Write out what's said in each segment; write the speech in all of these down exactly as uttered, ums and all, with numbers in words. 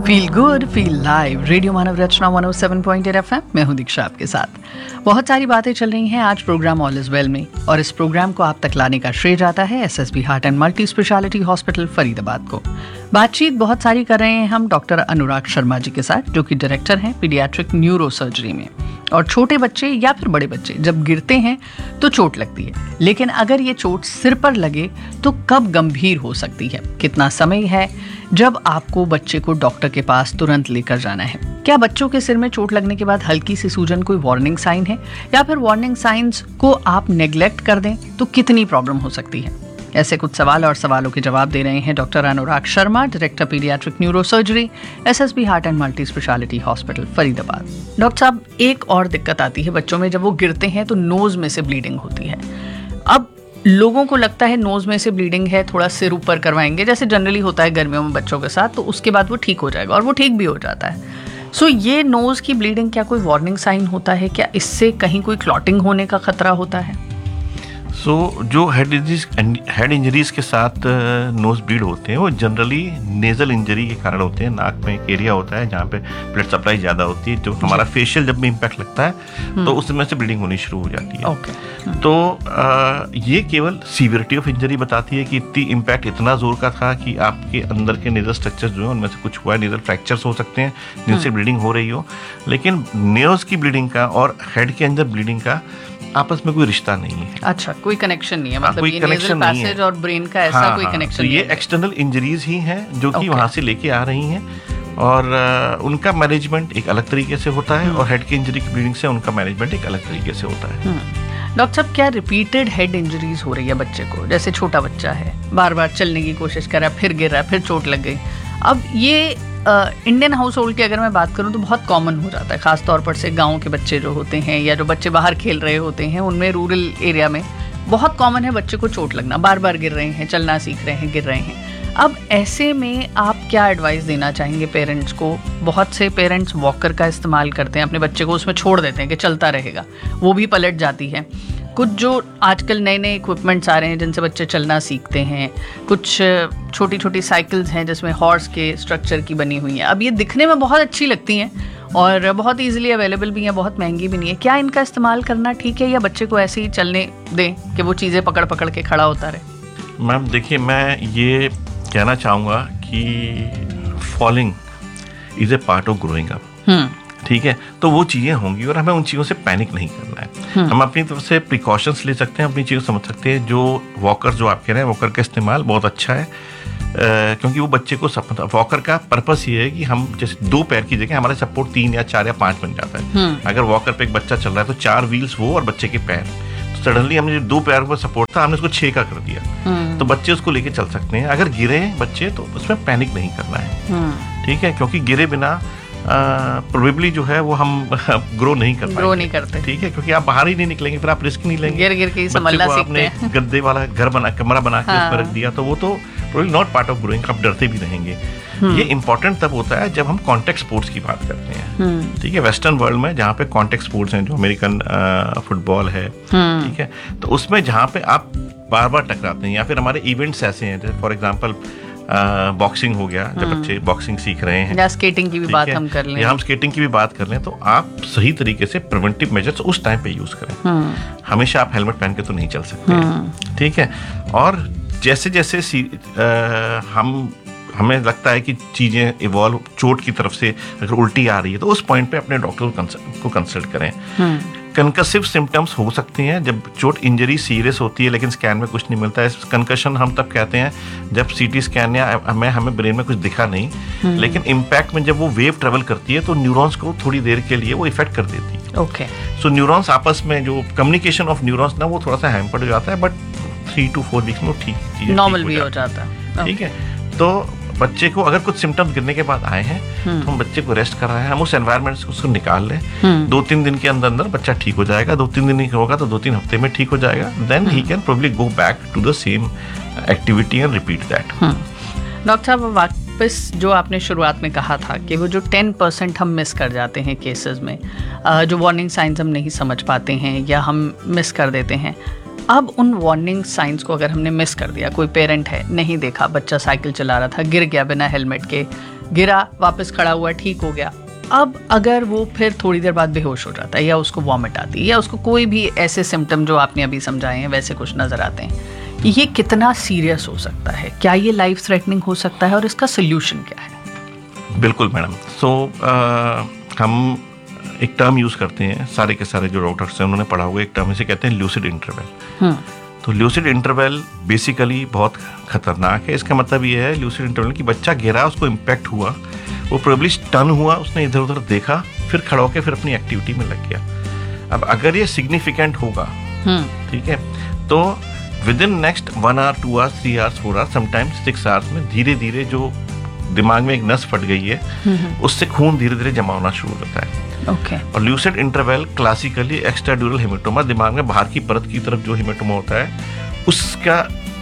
Feel good feel live radio मानव रचना one O seven point eight FM में हूं दीक्षा आपके साथ। बहुत सारी बातें चल रही हैं आज प्रोग्राम ऑल इज वेल में, और इस प्रोग्राम को आप तक लाने का श्रेय जाता है SSB heart and multi speciality hospital Faridabad को। बातचीत बहुत सारी कर रहे हैं हम डॉक्टर अनुराग शर्मा जी के साथ, जो कि डायरेक्टर हैं पीडियाट्रिक न्यूरो सर्जरी में। और छोटे बच्चे या फिर बड़े बच्चे जब गिरते हैं तो चोट लगती है, लेकिन अगर ये चोट सिर पर लगे तो कब गंभीर हो सकती है, कितना समय है जब आपको बच्चे को डॉक्टर के पास तुरंत लेकर जाना है। क्या बच्चों के सिर में चोट लगने के बाद हल्की सी सूजन कोई वार्निंग साइन है, या फिर वार्निंग साइंस को आप नेग्लेक्ट कर दें तो कितनी प्रॉब्लम हो सकती है। ऐसे कुछ सवाल और सवालों के जवाब दे रहे हैं doctor Anurag Sharma, director paediatric neuro surgery, SSB heart and multi speciality hospital Faridabad. Doctor साहब, एक और दिक्कत आती है बच्चों में, जब वो गिरते हैं तो नोज में से ब्लीडिंग होती है। अब लोगों को लगता है नोज में से ब्लीडिंग है, थोड़ा सिर ऊपर करवाएंगे, जैसे जनरली होता है गर्मियों में बच्चों के साथ, तो उसके बाद वो ठीक हो जाएगा, और वो ठीक भी हो जाता है। सो so, ये नोज की ब्लीडिंग क्या कोई वार्निंग साइन होता है? क्या इससे कहीं कोई क्लॉटिंग होने का खतरा होता है? सो so, जो हेड इंजरीज हेड इंजरीज के साथ नोज ब्लीड होते हैं वो जनरली नेजल इंजरी के कारण होते हैं। नाक में एक एरिया होता है जहाँ पे ब्लड सप्लाई ज़्यादा होती है, जो हमारा फेशियल जब भी इम्पैक्ट लगता है तो उसमें से ब्लीडिंग होनी शुरू हो जाती है। okay. तो आ, ये केवल सीवियरिटी ऑफ इंजरी बताती है कि इतनी इम्पैक्ट इतना जोर का था कि आपके अंदर के नेजल स्ट्रक्चर जो है उनमें से कुछ हुआ है, नेजल फ्रैक्चर्स हो सकते हैं जिनसे ब्लीडिंग हो रही हो। लेकिन नोज की ब्लीडिंग का और हेड के अंदर ब्लीडिंग का आपस में कोई रिश्ता नहीं है। अच्छा, कोई कनेक्शन नहीं है, मतलब कोई ये कनेक्शन नहीं है और ब्रेन का ऐसा हाँ, कोई हाँ, कनेक्शन तो नहीं ये है। एक्सटर्नल इंजरीज ही हैं जो कि okay. वहां से लेके आ रही हैं, और uh, उनका मैनेजमेंट एक अलग तरीके से होता है, और हेड की इंजरी की ब्लीडिंग से उनका मैनेजमेंट एक अलग तरीके से होता है। डॉक्टर साहब, क्या रिपीटेड हेड इंजरीज हो रही है बच्चे को? जैसे छोटा बच्चा है, बार बार चलने की कोशिश कर रहा है, फिर गिर रहा है, फिर चोट लग गई। अब ये इंडियन हाउस होल्ड की अगर मैं बात करूं तो बहुत कॉमन हो जाता है, खास तौर पर से गांव के बच्चे जो होते हैं या जो बच्चे बाहर खेल रहे होते हैं, उनमें रूरल एरिया में बहुत कॉमन है बच्चे को चोट लगना, बार बार गिर रहे हैं, चलना सीख रहे हैं, गिर रहे हैं। अब ऐसे में आप क्या एडवाइस देना चाहेंगे पेरेंट्स को? बहुत से पेरेंट्स वॉकर का इस्तेमाल करते हैं, अपने बच्चे को उसमें छोड़ देते हैं कि चलता रहेगा, वो भी पलट जाती है। कुछ जो आजकल नए नए इक्विपमेंट्स आ रहे हैं जिनसे बच्चे चलना सीखते हैं, कुछ छोटी छोटी साइकिल्स हैं जिसमें हॉर्स के स्ट्रक्चर की बनी हुई हैं। अब ये दिखने में बहुत अच्छी लगती हैं और बहुत इजीली अवेलेबल भी हैं, बहुत महंगी भी नहीं है। क्या इनका इस्तेमाल करना ठीक है, या बच्चे को ऐसे ही चलने दें कि वो चीज़ें पकड़ पकड़ के खड़ा होता रहे? मैम देखिए, मैं ये कहना चाहूँगा कि falling is a part of growing up, ठीक है? तो वो चीज़ें होंगी और हमें उन चीज़ों से पैनिक नहीं करना है। हम अपनी तरफ से प्रिकॉशंस ले सकते हैं, अपनी चीज़ों समझ सकते हैं। जो वॉकर जो आप कह रहे हैं, वॉकर का इस्तेमाल बहुत अच्छा है, Uh, क्योंकि वो बच्चे को सब वॉकर का पर्पस ये है कि हम जैसे दो पैर की जगह हमारे सपोर्ट तीन या चार या पांच बन जाता है। अगर वॉकर पे एक बच्चा चल रहा है तो चार व्हील्स वो और बच्चे के पैर, तो सडनली हमने जो दो पैर पर सपोर्ट था हमने उसको छह का कर दिया, तो बच्चे उसको लेके चल सकते हैं। अगर गिरे बच्चे तो उसमें पैनिक नहीं करना है, ठीक है? क्योंकि गिरे बिना प्रोबेबली uh, जो है वो हम ग्रो नहीं कर ग्रो नहीं करते, ठीक है? क्योंकि आप बाहर ही नहीं निकलेंगे, फिर आप रिस्क नहीं लेंगे। गिर गिर के संभलना सीखते हैं। गद्दे वाला घर बना कमरा बना के हाँ। उसमें रख दिया तो वो तो probably not part of growing, आप डरते भी रहेंगे। ये इंपॉर्टेंट तब होता है जब हम कॉन्टेक्ट स्पोर्ट्स की बात करते हैं, ठीक है? वेस्टर्न वर्ल्ड में जहाँ पे कॉन्टेक्ट स्पोर्ट्स हैं, जो अमेरिकन फुटबॉल है, ठीक है, तो उसमें जहाँ पे आप बार बार टकराते हैं, या फिर हमारे इवेंट्स ऐसे हैं, जैसे फॉर एग्जाम्पल बॉक्सिंग uh, हो गया, जब बच्चे बॉक्सिंग सीख रहे हैं, या स्केटिंग की भी बात हम कर लें, या हम स्केटिंग की भी बात कर लें, तो आप सही तरीके से प्रिवेंटिव मेजर्स उस टाइम पे यूज करें। हमेशा आप हेलमेट पहन के तो नहीं चल सकते, ठीक है? और जैसे जैसे सी, आ, हम हमें लगता है कि चीज़ें इवॉल्व चोट की तरफ से अगर उल्टी आ रही है तो उस पॉइंट पे अपने डॉक्टर को कंसल्ट करें। कंकसिव सिम्टम्स हो सकते हैं जब चोट इंजरी सीरियस होती है लेकिन स्कैन में कुछ नहीं मिलता है। कंकशन हम तब कहते हैं जब सीटी स्कैन या हमें हमें ब्रेन में कुछ दिखा नहीं, लेकिन इम्पैक्ट में जब वो वेव ट्रेवल करती है तो न्यूरॉन्स को थोड़ी देर के लिए वो इफेक्ट कर देती है। ओके, सो न्यूरॉन्स आपस में जो कम्युनिकेशन ऑफ न्यूरॉन्स ना वो थोड़ा सा हैम्पर्ड हो जाता है, but three to four weeks में वो ठीक नॉर्मल भी हो जाता है, ठीक है? तो बच्चे को अगर कुछ सिम्टम्स गिरने के बाद आए हैं तो हम बच्चे को रेस्ट कराएं, हम उस एनवायरनमेंट से उसको निकाल लें। दो तीन दिन के अंदर अंदर बच्चा ठीक हो जाएगा, दो तीन दिन नहीं होगा तो दो तीन हफ्ते में ठीक हो जाएगा। Then he can probably go back to the same activity and repeat that. Doctor साहब, वापस जो आपने शुरुआत में कहा था कि वो जो टेन परसेंट हम मिस कर जाते हैं केसेस में, जो वार्निंग साइंस हम नहीं समझ पाते हैं या हम मिस कर देते हैं, अब उन वार्निंग साइंस को अगर हमने मिस कर दिया, कोई पेरेंट है नहीं देखा, बच्चा साइकिल चला रहा था, गिर गया बिना हेलमेट के, गिरा, वापस खड़ा हुआ, ठीक हो गया। अब अगर वो फिर थोड़ी देर बाद बेहोश हो जाता है या उसको वॉमिट आती है या उसको कोई भी ऐसे सिम्टम जो आपने अभी समझाए हैं वैसे कुछ नज़र आते हैं, ये कितना सीरियस हो सकता है? क्या ये लाइफ थ्रेटनिंग हो सकता है और इसका सोल्यूशन क्या है? बिल्कुल मैडम। सो so, हम एक टर्म यूज़ करते हैं, सारे के सारे जो डॉक्टर्स हैं उन्होंने पढ़ा हुआ एक टर्म इसे कहते हैं ल्यूसिड इंटरवल। तो ल्यूसिड इंटरवल बेसिकली बहुत खतरनाक है। इसका मतलब ये है ल्यूसिड इंटरवल कि बच्चा गिरा, उसको इम्पैक्ट हुआ, वो प्रोबेबली स्टन हुआ, उसने इधर उधर देखा, फिर खड़ा होकर फिर अपनी एक्टिविटी में लग गया। अब अगर ये सिग्निफिकेंट होगा, ठीक है, तो with in next one hour two hours three hours four hours sometimes six hours में धीरे धीरे जो दिमाग में एक नस फट गई है उससे खून धीरे धीरे जमा होना शुरू होता है। okay. और ल्यूसिड इंटरवल क्लासिकली एक्स्ट्राड्यूरल हेमेटोमा, दिमाग में बाहर की परत की तरफ जो हेमेटोमा होता है उसका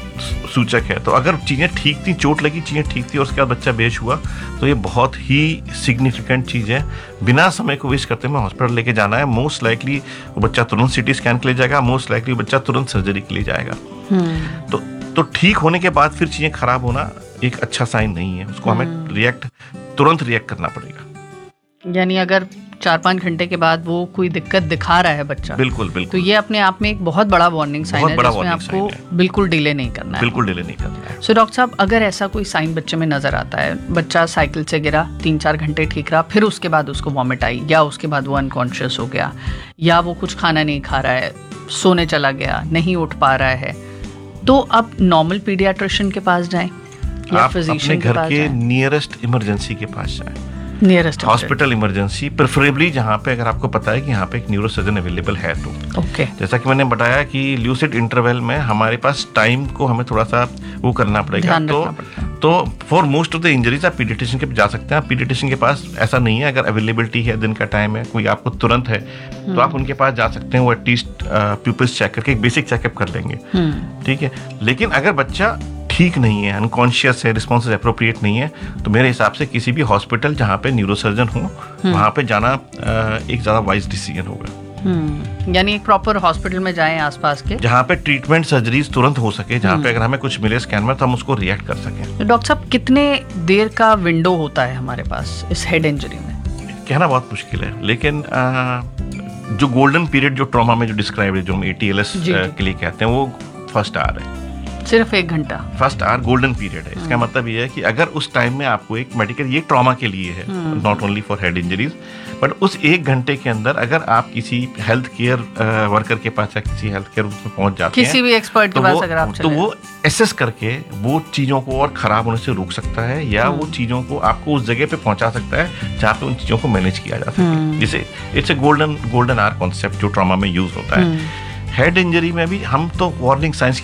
सूचक है। तो अगर चीज़ें ठीक थी, चोट लगी, चीज़ें ठीक थी और उसके बाद बच्चा बेहोश हुआ, तो ये बहुत ही सिग्निफिकेंट चीज़ है। बिना समय को वेस्ट करते हुए हॉस्पिटल लेके जाना है। मोस्ट लाइकली वो बच्चा तुरंत सीटी स्कैन के लिए जाएगा, मोस्ट लाइकली बच्चा तुरंत सर्जरी के लिए जाएगा। hmm. तो तो ठीक होने के बाद फिर चीज़ें खराब होना एक अच्छा साइन नहीं है, उसको हमें hmm. रिएक्ट तुरंत रिएक्ट करना पड़ेगा। यानी अगर चार पाँच घंटे के बाद वो कोई दिक्कत दिखा रहा है बच्चा, बिल्कुल बिल्कुल, तो ये अपने आप में एक बहुत बड़ा वार्निंग साइन है जिसमें आपको बिल्कुल डिले नहीं करना है। बिल्कुल डिले नहीं करना है। सो डॉक्टर साहब, अगर ऐसा कोई साइन बच्चे में नजर आता है, बच्चा साइकिल से गिरा, तीन चार घंटे ठीक रहा, फिर उसके बाद उसको वॉमिट आई या उसके बाद वो अनकॉन्शियस हो गया या वो कुछ खाना नहीं खा रहा है, सोने चला गया, नहीं उठ पा रहा है, तो आप नॉर्मल पीडियाट्रिशियन के पास जाएं या फिजिशियन के पास जाएं? घर के नियरेस्ट इमरजेंसी के पास जाएं, नियरेस्ट हॉस्पिटल इमरजेंसी, प्रेफरेबली जहाँ पे अगर आपको पता है कि यहाँ पे एक न्यूरोसर्जन अवेलेबल है तो। Okay okay. जैसा कि मैंने बताया कि ल्यूसिड इंटरवल में हमारे पास टाइम को हमें थोड़ा सा वो करना पड़ेगा। तो तो for most of the injuries आप पीडियाट्रिशियन के पास जा सकते हैं। आप पीडियाट्रिशियन के पास ऐसा नहीं है, अगर अवेलेबिलिटी है, दिन का टाइम है, कोई आपको तुरंत है तो आप उनके पास जा सकते हैं। वो एटलीस्ट प्यूपिल्स चेक करके एक बेसिक चेकअप कर लेंगे, ठीक है। लेकिन अगर बच्चा ठीक नहीं है, अनकॉन्शियस है, रिस्पॉन्स एप्रोप्रिएट नहीं है, तो मेरे हिसाब से किसी भी हॉस्पिटल जहाँ पे न्यूरोसर्जन हो वहाँ पे जाना एक ज़्यादा वाइज डिसीजन होगा। यानी एक प्रॉपर हॉस्पिटल में जाएं आसपास के, जहाँ पे ट्रीटमेंट सर्जरीज तुरंत हो सके, जहाँ पे अगर हमें कुछ मिले स्कैन में तो हम उसको रिएक्ट कर सकें। तो डॉक्टर साहब, कितने देर का विंडो होता है हमारे पास इस हेड इंजरी में? कहना बहुत मुश्किल है, लेकिन आ, जो गोल्डन पीरियड जो ट्रॉमा में जो डिस्क्राइब है, जो हम ए टी एल एस के लिए कहते हैं, वो फर्स्ट आवर है, सिर्फ एक घंटा। फर्स्ट आवर गोल्डन पीरियड है। इसका मतलब ये है कि अगर उस टाइम में आपको एक मेडिकल, ये ट्रॉमा के लिए है, not only for head injuries, but उस एक घंटे के अंदर अगर आप किसी हेल्थ केयर वर्कर के पास या किसी हेल्थ केयर उसमें पहुंच जाते किसी हैं, भी एक्सपर्ट के तो पास वो, अगर आप तो वो एसेस करके वो चीज़ों को और ख़राब होने से रोक सकता है, या वो चीज़ों को आपको उस जगह पे पहुंचा सकता है जहाँ पे उन चीज़ों को मैनेज किया जा सके। जैसे it's a golden golden hour concept जो ट्रॉमा में यूज होता है। हेड इंजरी में भी हम तो वार्निंग साइंस